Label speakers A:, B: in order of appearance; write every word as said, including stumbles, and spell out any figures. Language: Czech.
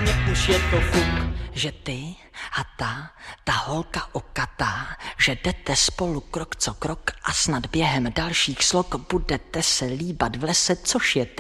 A: hlavně už je to fuk, že ty a ta, ta holka okatá, že jdete spolu krok co krok a snad během dalších slok budete se líbat v lese, což je